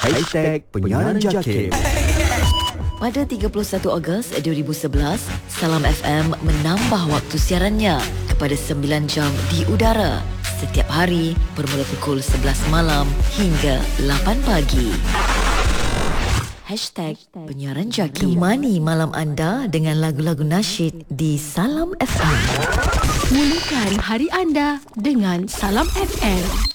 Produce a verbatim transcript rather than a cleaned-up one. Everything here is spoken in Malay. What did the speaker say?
Hashtag Penyiaran Jakim. Pada tiga puluh satu Ogos dua ribu sebelas, Salam F M menambah waktu siarannya kepada sembilan jam di udara setiap hari bermula pukul sebelas malam hingga lapan pagi. Hashtag Penyiaran Jakim. Temani malam anda dengan lagu-lagu nasyid di Salam F M. Mulakan hari anda dengan Salam F M.